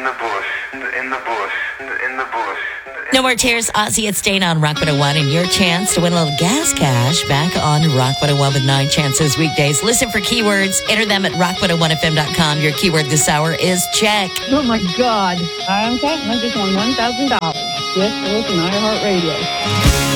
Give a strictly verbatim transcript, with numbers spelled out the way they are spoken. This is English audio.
the bush, in the, in the bush, in the, in the bush. No More Tears, Ozzy. It's staying on Rock one oh one, and your chance to win a little gas cash back on Rock one oh one with nine chances weekdays. Listen for keywords. Enter them at rock one oh one f m dot com. Your keyword this hour is check. Oh, my God. I'm counting. I just won one thousand dollars. Yes, listen, iHeartRadio.